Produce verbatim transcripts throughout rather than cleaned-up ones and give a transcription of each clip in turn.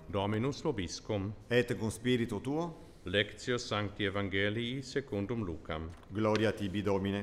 Dominus vobiscum. Et cum spiritu tuo, Lectio Sancti Evangelii secundum Lucam. gloria tibi Domine.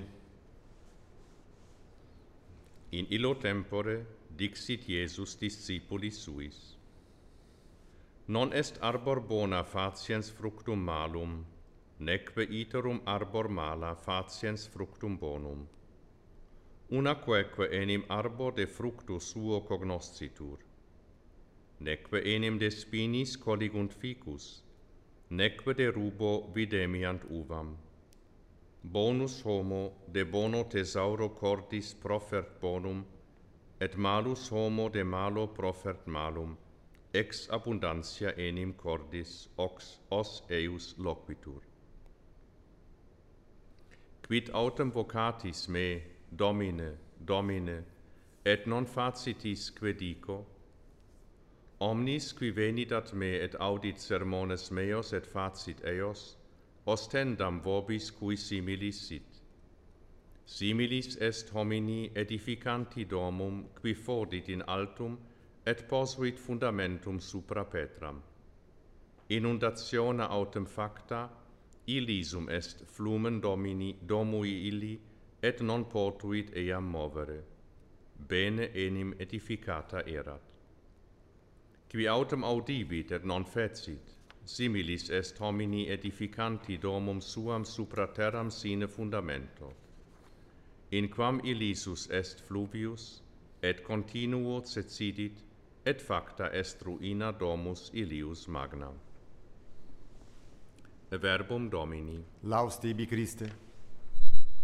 In illo tempore dixit Iesus discipulis suis. Non est arbor bona faciens fructum malum, neque iterum arbor mala faciens fructum bonum. Unaqueque enim arbor de fructu suo cognoscitur. Neque enim de spinis colligunt ficus, neque de rubo videmiant uvam. Bonus homo de bono thesauro cordis profert bonum, et malus homo de malo profert malum, ex abundantia enim cordis ox os eius loquitur. Quid autem vocatis me, Domine, Domine, et non facitis que dico? Omnis qui venidat me et audit sermones meos et facit eos, ostendam vobis cui similis sit. Similis est homini edificanti domum qui fodit in altum et posuit fundamentum supra petram. Inundationa autem facta, illisum est flumen domini domui illi et non potuit eam movere. Bene enim edificata erat. Qui autem audivit et non fecit, similis est homini edificanti domum suam supra terram sine fundamento. In quam illisus est fluvius, et continuo cedit, et facta est ruina domus illius magna. Verbum Domini. Laus tibi Christe.